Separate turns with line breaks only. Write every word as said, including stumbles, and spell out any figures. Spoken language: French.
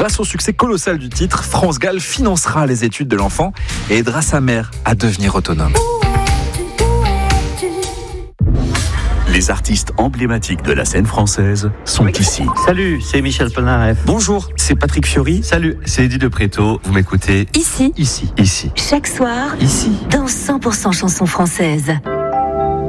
Grâce au succès colossal du titre, France Gall financera les études de l'enfant et aidera sa mère à devenir autonome.
Les artistes emblématiques de la scène française sont ici.
Salut, c'est Michel Polnareff.
Bonjour, c'est Patrick Fiori.
Salut, c'est Eddie de Préto. Vous m'écoutez
Ici.
Ici. Ici.
Chaque soir.
Ici.
Dans cent pour cent chansons françaises.